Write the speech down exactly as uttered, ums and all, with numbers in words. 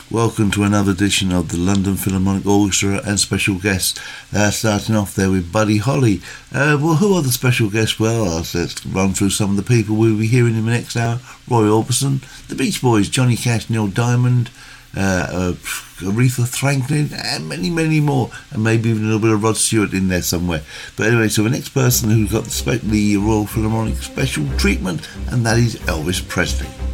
welcome to another edition of the London Philharmonic Orchestra and special guests. Uh, starting off there with Buddy Holly. Uh, well, who are the special guests? Well, let's run through some of the people we'll be hearing in the next hour. Roy Orbison, the Beach Boys, Johnny Cash, Neil Diamond, uh, uh, Aretha Franklin, and many, many more, and maybe even a little bit of Rod Stewart in there somewhere. But anyway, so the next person who's got the, spe- the Royal Philharmonic special treatment, and that is Elvis Presley.